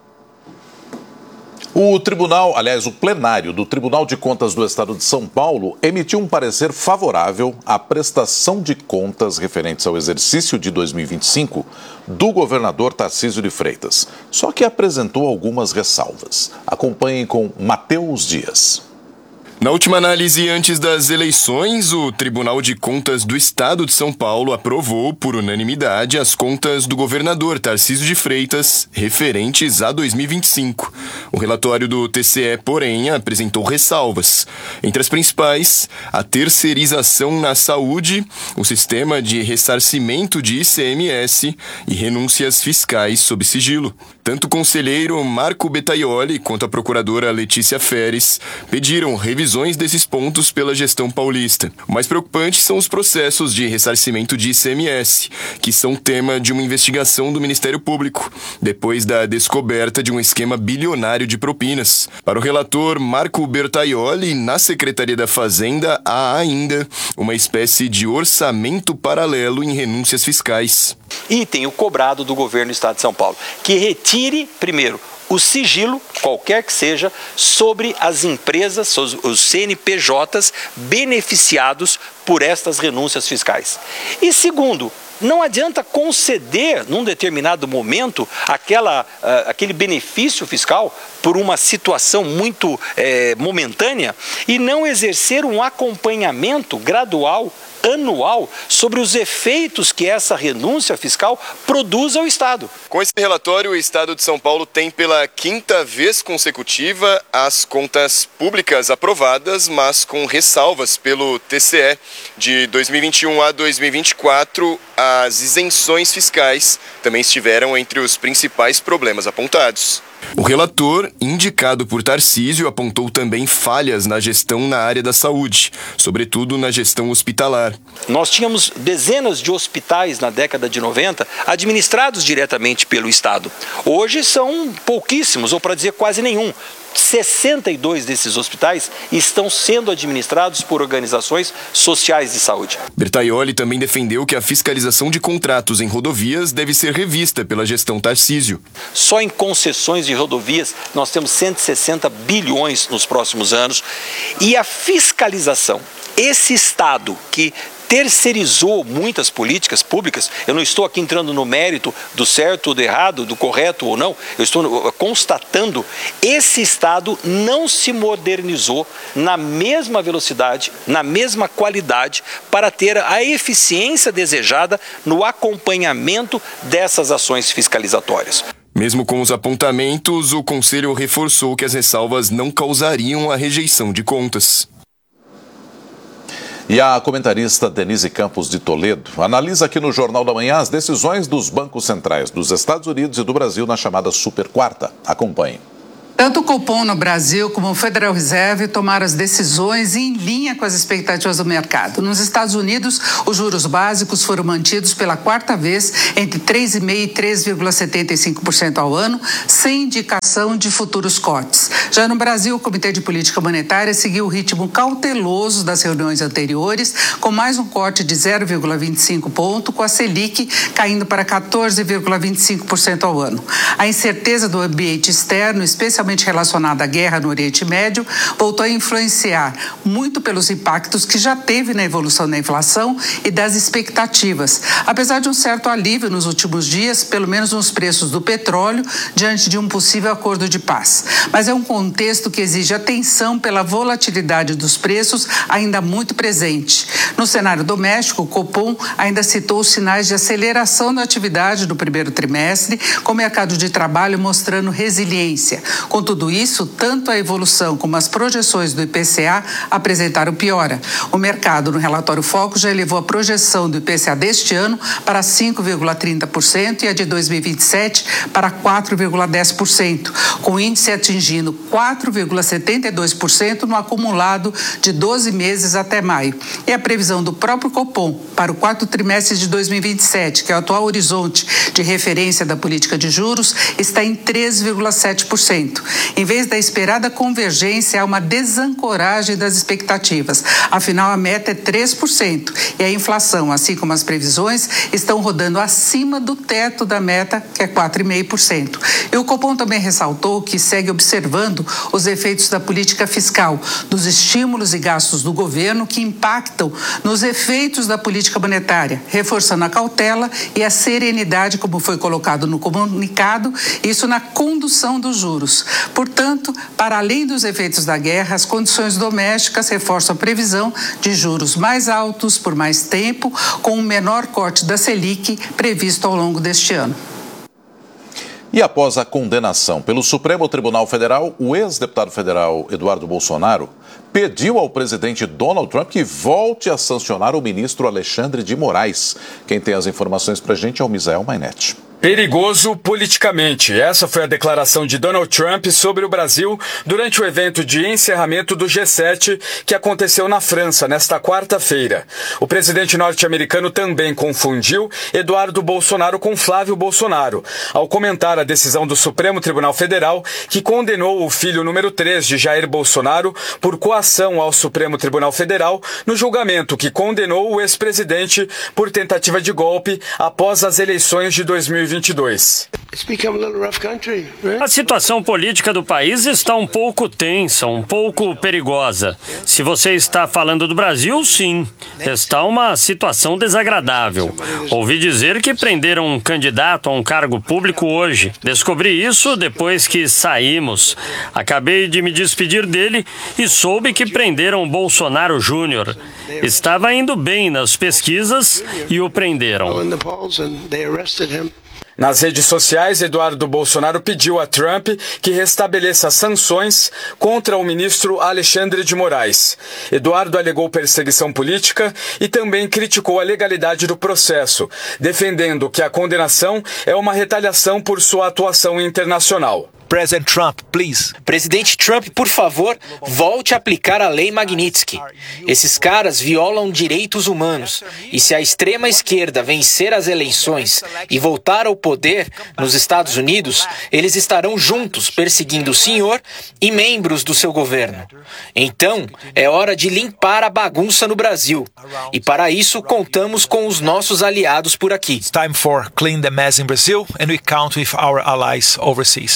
O tribunal, aliás, o plenário do Tribunal de Contas do Estado de São Paulo emitiu um parecer favorável à prestação de contas referentes ao exercício de dois mil e vinte e cinco do governador Tarcísio de Freitas, só que apresentou algumas ressalvas. Acompanhem com Matheus Dias. Na última análise antes das eleições, o Tribunal de Contas do Estado de São Paulo aprovou, por unanimidade, as contas do governador Tarcísio de Freitas referentes a dois mil e vinte e cinco. O relatório do T C E, porém, apresentou ressalvas. Entre as principais, a terceirização na saúde, o sistema de ressarcimento de I C M S e renúncias fiscais sob sigilo. Tanto o conselheiro Marco Betaioli quanto a procuradora Letícia Feres pediram revisões desses pontos pela gestão paulista. O mais preocupante são os processos de ressarcimento de I C M S, que são tema de uma investigação do Ministério Público, depois da descoberta de um esquema bilionário de propinas. Para o relator Marco Bertaioli, na Secretaria da Fazenda há ainda uma espécie de orçamento paralelo em renúncias fiscais. E tem o cobrado do governo do Estado de São Paulo, que retire, primeiro, o sigilo, qualquer que seja, sobre as empresas, os C N P Js beneficiados por estas renúncias fiscais. E segundo, não adianta conceder, num determinado momento, aquela, uh, aquele benefício fiscal por uma situação muito eh, momentânea e não exercer um acompanhamento gradual, anual, sobre os efeitos que essa renúncia fiscal produz ao Estado. Com esse relatório, o Estado de São Paulo tem pela quinta vez consecutiva as contas públicas aprovadas, mas com ressalvas pelo T C E. De dois mil e vinte e um a dois mil e vinte e quatro, as isenções fiscais também estiveram entre os principais problemas apontados. O relator, indicado por Tarcísio, apontou também falhas na gestão na área da saúde, sobretudo na gestão hospitalar. Nós tínhamos dezenas de hospitais na década de noventa administrados diretamente pelo Estado. Hoje são pouquíssimos, ou para dizer quase nenhum. sessenta e dois desses hospitais estão sendo administrados por organizações sociais de saúde. Bertaioli também defendeu que a fiscalização de contratos em rodovias deve ser revista pela gestão Tarcísio. Só em concessões de rodovias nós temos cento e sessenta bilhões nos próximos anos. E a fiscalização, esse Estado que terceirizou muitas políticas públicas, eu não estou aqui entrando no mérito do certo ou do errado, do correto ou não, eu estou constatando, esse Estado não se modernizou na mesma velocidade, na mesma qualidade, para ter a eficiência desejada no acompanhamento dessas ações fiscalizatórias. Mesmo com os apontamentos, o Conselho reforçou que as ressalvas não causariam a rejeição de contas. E a comentarista Denise Campos de Toledo analisa aqui no Jornal da Manhã as decisões dos bancos centrais dos Estados Unidos e do Brasil na chamada Super Quarta. Acompanhe. Tanto o Copom no Brasil como o Federal Reserve tomaram as decisões em linha com as expectativas do mercado. Nos Estados Unidos, os juros básicos foram mantidos pela quarta vez entre três vírgula cinco por cento e três vírgula setenta e cinco por cento ao ano, sem indicação de futuros cortes. Já no Brasil, o Comitê de Política Monetária seguiu o ritmo cauteloso das reuniões anteriores, com mais um corte de zero vírgula vinte e cinco ponto, com a Selic caindo para quatorze vírgula vinte e cinco por cento ao ano. A incerteza do ambiente externo, especialmente relacionada à guerra no Oriente Médio, voltou a influenciar muito pelos impactos que já teve na evolução da inflação e das expectativas, apesar de um certo alívio nos últimos dias, pelo menos nos preços do petróleo, diante de um possível acordo de paz. Mas é um contexto que exige atenção pela volatilidade dos preços ainda muito presente. No cenário doméstico, o Copom ainda citou os sinais de aceleração da atividade do primeiro trimestre, com o mercado de trabalho mostrando resiliência. Com tudo isso, tanto a evolução como as projeções do I P C A apresentaram piora. O mercado, no relatório Foco, já elevou a projeção do I P C A deste ano para cinco vírgula trinta por cento e a de dois mil e vinte e sete para quatro vírgula dez por cento, com o índice atingindo quatro vírgula setenta e dois por cento no acumulado de doze meses até maio. E a previsão do próprio Copom para o quarto trimestre de dois mil e vinte e sete, que é o atual horizonte de referência da política de juros, está em três vírgula sete por cento. Em vez da esperada convergência, há uma desancoragem das expectativas. Afinal, a meta é três por cento e a inflação, assim como as previsões, estão rodando acima do teto da meta, que é quatro vírgula cinco por cento. E o Copom também ressaltou que segue observando os efeitos da política fiscal, dos estímulos e gastos do governo que impactam nos efeitos da política monetária, reforçando a cautela e a serenidade, como foi colocado no comunicado, isso na condução dos juros. Portanto, para além dos efeitos da guerra, as condições domésticas reforçam a previsão de juros mais altos por mais tempo, com um menor corte da Selic previsto ao longo deste ano. E após a condenação pelo Supremo Tribunal Federal, o ex-deputado federal Eduardo Bolsonaro pediu ao presidente Donald Trump que volte a sancionar o ministro Alexandre de Moraes. Quem tem as informações para a gente é o Misael Mainetti. Perigoso politicamente. Essa foi a declaração de Donald Trump sobre o Brasil durante o evento de encerramento do G sete que aconteceu na França nesta quarta-feira. O presidente norte-americano também confundiu Eduardo Bolsonaro com Flávio Bolsonaro, ao comentar a decisão do Supremo Tribunal Federal que condenou o filho número três de Jair Bolsonaro por coação ao Supremo Tribunal Federal no julgamento que condenou o ex-presidente por tentativa de golpe após as eleições de dois mil e vinte e dois. A situação política do país está um pouco tensa, um pouco perigosa. Se você está falando do Brasil, sim, está uma situação desagradável. Ouvi dizer que prenderam um candidato a um cargo público hoje. Descobri isso depois que saímos. Acabei de me despedir dele e soube que prenderam Bolsonaro Júnior. Estava indo bem nas pesquisas e o prenderam. Nas redes sociais, Eduardo Bolsonaro pediu a Trump que restabeleça sanções contra o ministro Alexandre de Moraes. Eduardo alegou perseguição política e também criticou a legalidade do processo, defendendo que a condenação é uma retaliação por sua atuação internacional. President Trump, please. Presidente Trump, por favor, volte a aplicar a lei Magnitsky. Esses caras violam direitos humanos. E se a extrema esquerda vencer as eleições e voltar ao poder nos Estados Unidos, eles estarão juntos perseguindo o senhor e membros do seu governo. Então, é hora de limpar a bagunça no Brasil. E para isso, contamos com os nossos aliados por aqui. It's time for clean the mess in Brazil and we count with our allies overseas. A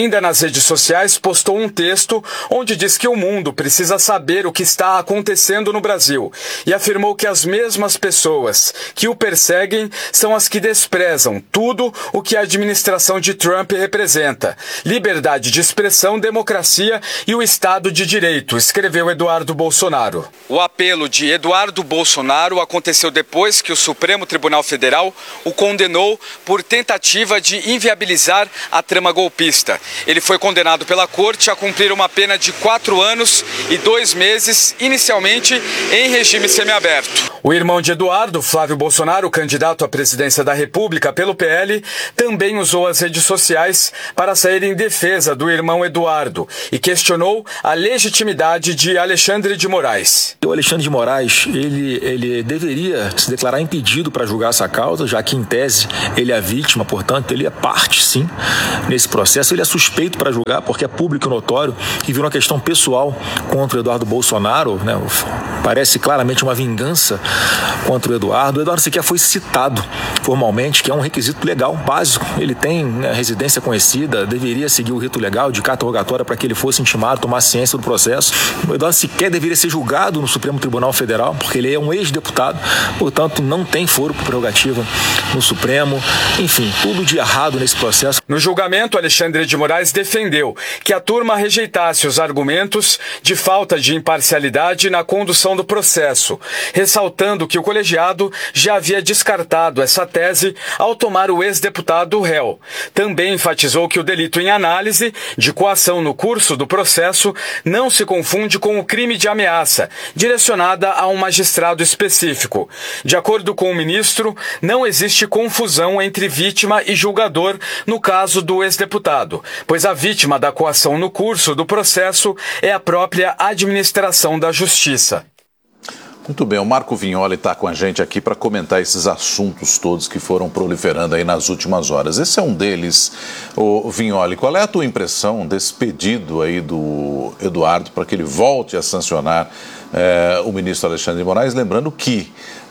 Ainda nas redes sociais, postou um texto onde diz que o mundo precisa saber o que está acontecendo no Brasil e afirmou que as mesmas pessoas que o perseguem são as que desprezam tudo o que a administração de Trump representa: liberdade de expressão, democracia e o Estado de Direito, escreveu Eduardo Bolsonaro. O apelo de Eduardo Bolsonaro aconteceu depois que o Supremo Tribunal Federal o condenou por tentativa de inviabilizar a trama golpista. Ele foi condenado pela corte a cumprir uma pena de quatro anos e dois meses, inicialmente em regime semiaberto. O irmão de Eduardo, Flávio Bolsonaro, candidato à presidência da República pelo P L, também usou as redes sociais para sair em defesa do irmão Eduardo e questionou a legitimidade de Alexandre de Moraes. O Alexandre de Moraes, ele, ele deveria se declarar impedido para julgar essa causa, já que, em tese, ele é vítima, portanto, ele é parte, sim, nesse processo. Ele é suspeito para julgar, porque é público e notório, e virou uma questão pessoal contra o Eduardo Bolsonaro, né? Parece claramente uma vingança contra o Eduardo. O Eduardo sequer foi citado formalmente, que é um requisito legal, básico. Ele tem, né, residência conhecida, deveria seguir o rito legal de carta rogatória para que ele fosse intimado, tomar ciência do processo. O Eduardo sequer deveria ser julgado no Supremo Tribunal Federal, porque ele é um ex-deputado, portanto, não tem foro por prerrogativa no Supremo. Enfim, tudo de errado nesse processo. No julgamento, Alexandre de Moraes defendeu que a turma rejeitasse os argumentos de falta de imparcialidade na condução do processo, ressaltando que o colegiado já havia descartado essa tese ao tomar o ex-deputado réu. Também enfatizou que o delito em análise, de coação no curso do processo, não se confunde com o crime de ameaça, direcionada a um magistrado específico. De acordo com o ministro, não existe confusão entre vítima e julgador no caso do ex-deputado, pois a vítima da coação no curso do processo é a própria administração da Justiça. Muito bem, o Marco Vignoli está com a gente aqui para comentar esses assuntos todos que foram proliferando aí nas últimas horas. Esse é um deles. Ô, Vignoli, qual é a tua impressão desse pedido aí do Eduardo para que ele volte a sancionar é, o ministro Alexandre de Moraes? Lembrando que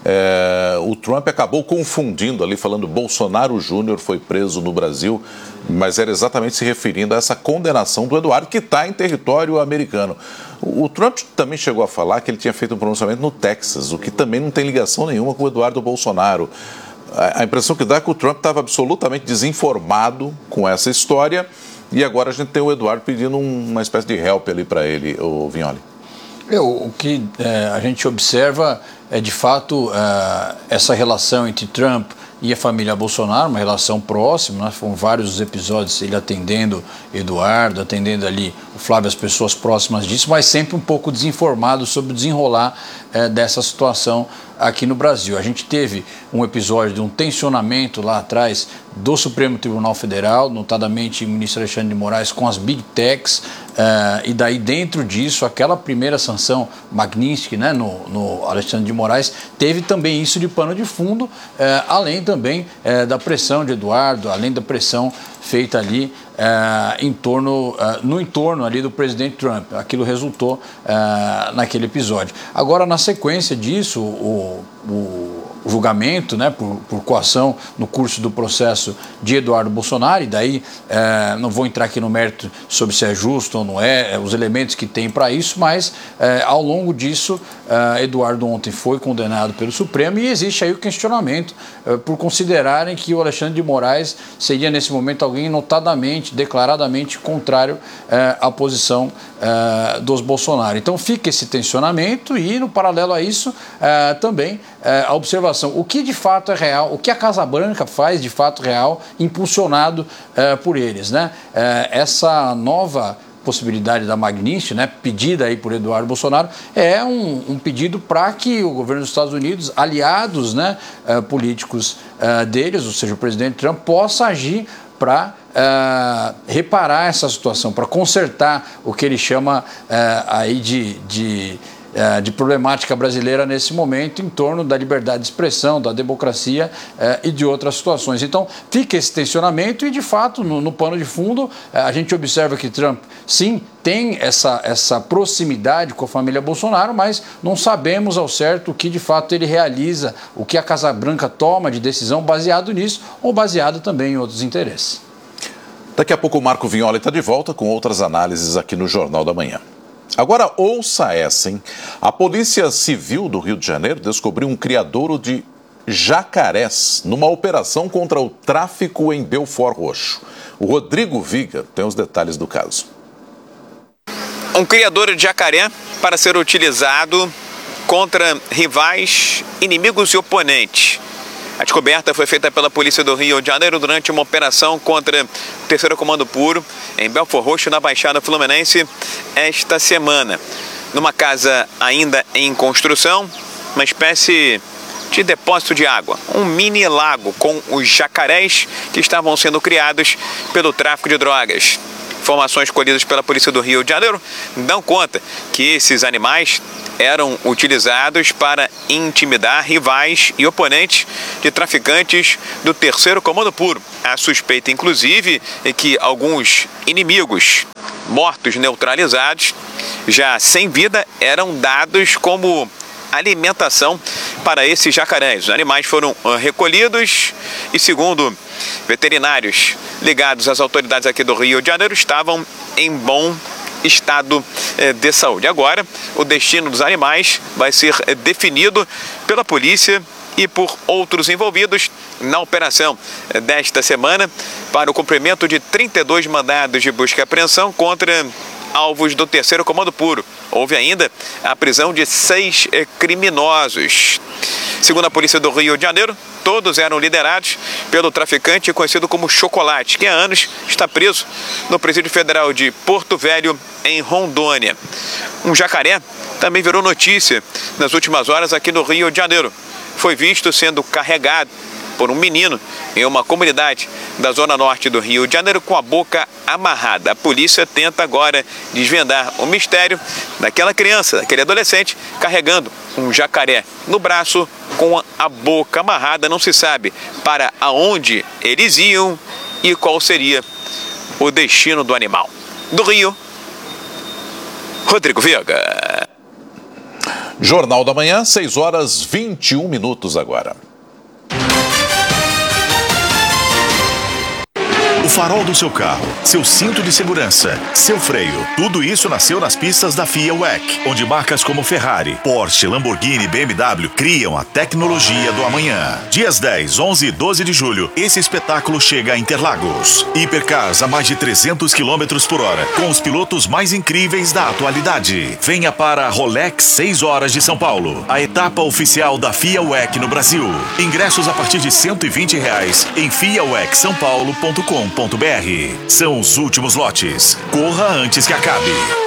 é, o Trump acabou confundindo ali, falando Bolsonaro Júnior foi preso no Brasil, mas era exatamente se referindo a essa condenação do Eduardo, que está em território americano. O Trump também chegou a falar que ele tinha feito um pronunciamento no Texas, o que também não tem ligação nenhuma com o Eduardo Bolsonaro. A impressão que dá é que o Trump estava absolutamente desinformado com essa história e agora a gente tem o Eduardo pedindo uma espécie de help ali para ele, o Vignoli. Eu, o que é, a gente observa é, de fato, é, essa relação entre Trump e a família Bolsonaro, uma relação próxima, né? Foram vários episódios, ele atendendo Eduardo, atendendo ali o Flávio, as pessoas próximas disso, mas sempre um pouco desinformado sobre o desenrolar é, dessa situação aqui no Brasil. A gente teve um episódio de um tensionamento lá atrás do Supremo Tribunal Federal, notadamente o ministro Alexandre de Moraes com as Big Techs, uh, e daí dentro disso, aquela primeira sanção Magnitsky, né, no, no Alexandre de Moraes, teve também isso de pano de fundo, uh, além também uh, da pressão de Eduardo, além da pressão feita ali uh, em torno, uh, no entorno ali do presidente Trump. Aquilo resultou uh, naquele episódio. Agora, na sequência disso, o, o julgamento, né, por, por coação no curso do processo de Eduardo Bolsonaro, e daí eh, não vou entrar aqui no mérito sobre se é justo ou não é, os elementos que tem para isso, mas eh, ao longo disso, eh, Eduardo ontem foi condenado pelo Supremo e existe aí o questionamento eh, por considerarem que o Alexandre de Moraes seria nesse momento alguém notadamente, declaradamente contrário eh, à posição eh, dos Bolsonaro. Então fica esse tensionamento e, no paralelo a isso, eh, também eh, a observação o que de fato é real, o que a Casa Branca faz de fato real, impulsionado uh, por eles, né? Uh, essa nova possibilidade da Magnitsky, né, pedida aí por Eduardo Bolsonaro, é um, um pedido para que o governo dos Estados Unidos, aliados, né, uh, políticos uh, deles, ou seja, o presidente Trump, possa agir para uh, reparar essa situação, para consertar o que ele chama uh, aí de... de de problemática brasileira nesse momento em torno da liberdade de expressão, da democracia eh, e de outras situações. Então, fica esse tensionamento e, de fato, no, no pano de fundo, eh, a gente observa que Trump, sim, tem essa, essa proximidade com a família Bolsonaro, mas não sabemos ao certo o que, de fato, ele realiza, o que a Casa Branca toma de decisão baseado nisso ou baseado também em outros interesses. Daqui a pouco o Marco Vignoli está de volta com outras análises aqui no Jornal da Manhã. Agora ouça essa, hein? A Polícia Civil do Rio de Janeiro descobriu um criadouro de jacarés numa operação contra o tráfico em Belford Roxo. O Rodrigo Viga tem os detalhes do caso. Um criadouro de jacaré para ser utilizado contra rivais, inimigos e oponentes. A descoberta foi feita pela Polícia do Rio de Janeiro durante uma operação contra o terceiro Comando Puro em Belford Roxo, na Baixada Fluminense, esta semana. Numa casa ainda em construção, uma espécie de depósito de água, um mini lago com os jacarés que estavam sendo criados pelo tráfico de drogas. Informações colhidas pela Polícia do Rio de Janeiro dão conta que esses animais eram utilizados para intimidar rivais e oponentes de traficantes do terceiro Comando Puro. A suspeita, inclusive, é que alguns inimigos mortos neutralizados, já sem vida, eram dados como alimentação para esses jacarés. Os animais foram recolhidos e, segundo veterinários ligados às autoridades aqui do Rio de Janeiro, estavam em bom estado de saúde. Agora, o destino dos animais vai ser definido pela polícia e por outros envolvidos na operação desta semana para o cumprimento de trinta e dois mandados de busca e apreensão contra alvos do terceiro Comando Puro. Houve ainda a prisão de seis criminosos. Segundo a Polícia do Rio de Janeiro, todos eram liderados pelo traficante conhecido como Chocolate, que há anos está preso no Presídio Federal de Porto Velho, em Rondônia. Um jacaré também virou notícia nas últimas horas aqui no Rio de Janeiro. Foi visto sendo carregado por um menino em uma comunidade da zona norte do Rio de Janeiro com a boca amarrada. A polícia tenta agora desvendar o mistério daquela criança, daquele adolescente, carregando um jacaré no braço com a boca amarrada. Não se sabe para aonde eles iam e qual seria o destino do animal. Do Rio, Rodrigo Viga. Jornal da Manhã, seis horas e vinte e um minutos agora. O farol do seu carro, seu cinto de segurança, seu freio, tudo isso nasceu nas pistas da FIA W E C, onde marcas como Ferrari, Porsche, Lamborghini e B M W criam a tecnologia do amanhã. Dias dez, onze e doze de julho, esse espetáculo chega a Interlagos. Hipercars a mais de trezentos quilômetros por hora, com os pilotos mais incríveis da atualidade. Venha para a Rolex seis horas de São Paulo, a etapa oficial da FIA W E C no Brasil. Ingressos a partir de cento e vinte reais em fia w e c são paulo ponto com ponto b r. São os últimos lotes. Corra antes que acabe.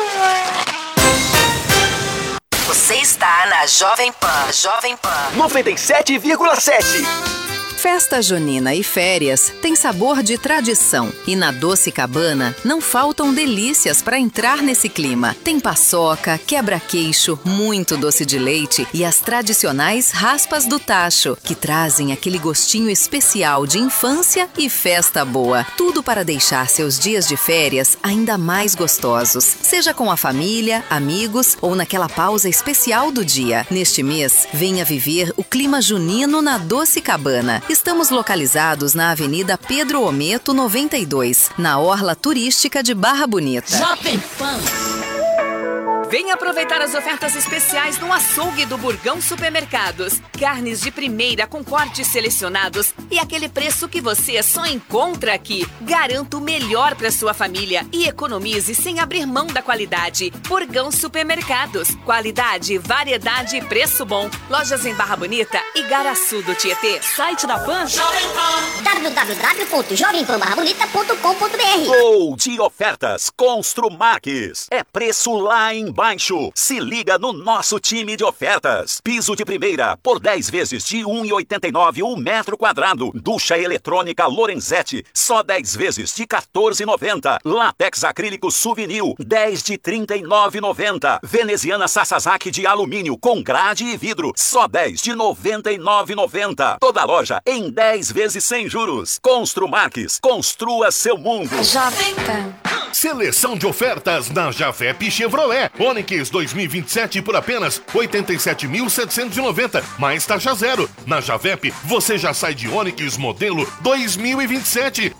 Você está na Jovem Pan. Jovem Pan. noventa e sete vírgula sete. Festa junina e férias tem sabor de tradição. E na Doce Cabana não faltam delícias para entrar nesse clima. Tem paçoca, quebra-queixo, muito doce de leite e as tradicionais raspas do tacho, que trazem aquele gostinho especial de infância e festa boa. Tudo para deixar seus dias de férias ainda mais gostosos. Seja com a família, amigos ou naquela pausa especial do dia. Neste mês, venha viver o clima junino na Doce Cabana. Estamos localizados na Avenida Pedro Ometo, noventa e dois, na Orla Turística de Barra Bonita. Jovem Pan. Venha aproveitar as ofertas especiais no açougue do Burgão Supermercados. Carnes de primeira com cortes selecionados e aquele preço que você só encontra aqui. Garanto o melhor para sua família e economize sem abrir mão da qualidade. Burgão Supermercados. Qualidade, variedade e preço bom. Lojas em Barra Bonita e Garaçu do Tietê. Site da Pan. w w w ponto jovem pan barra bonita ponto com ponto b r. Gol de ofertas Construmarques. É preço lá embaixo. Se liga no nosso time de ofertas. Piso de primeira por dez vezes de um real e oitenta e nove centavos o metro quadrado. Ducha eletrônica Lorenzetti só dez vezes de quatorze reais e noventa centavos. Látex acrílico Souvenir dez de trinta e nove reais e noventa centavos. Veneziana Sasazaki de alumínio com grade e vidro só dez de noventa e nove reais e noventa centavos. Toda loja em dez vezes sem juros. Construmarques. Construa seu mundo. Jovem Pan. Seleção de ofertas na Javep Chevrolet. Onix dois mil e vinte e sete por apenas oitenta e sete mil setecentos e noventa, mais taxa zero. Na Javep, você já sai de Onix modelo dois mil e vinte e sete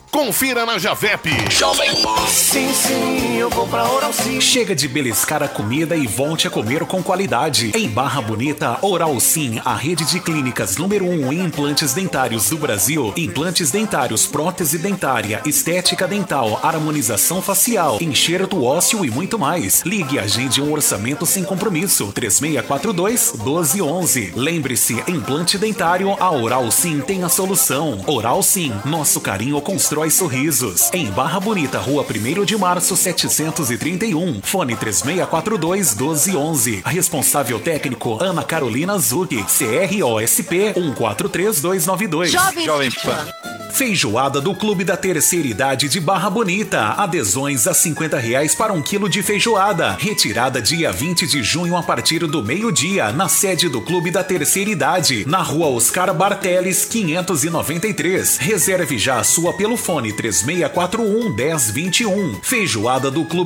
Confira na Javep. Sim, sim, eu vou pra Oral Sim. Chega de beliscar a comida e volte a comer com qualidade. Em Barra Bonita, Oral Sim, a rede de clínicas número um em implantes dentários do Brasil. Implantes dentários, prótese dentária, estética dental, harmonização facial, enxerto ósseo e muito mais. Ligue e agende um orçamento sem compromisso. três seis quatro dois, um dois um um. Lembre-se, implante dentário, a Oral Sim tem a solução. Oral Sim, nosso carinho constrói sorrisos. Em Barra Bonita, Rua primeiro de março, setecentos e trinta e um. Fone três seis quatro dois, um dois um um. Responsável técnico, Ana Carolina Zucchi. C R O S P um quatro três dois nove dois. Jovem, Jovem Pan. Feijoada do Clube da Terceira Idade de Barra Bonita. Adesões a cinquenta reais para um quilo de feijoada. Retirada dia vinte de junho a partir do meio-dia, na sede do Clube da Terceira Idade, na Rua Oscar Barteles, quinhentos e noventa e três. Reserve já a sua pelo fone três seis quatro um, um zero dois um. Feijoada do Clube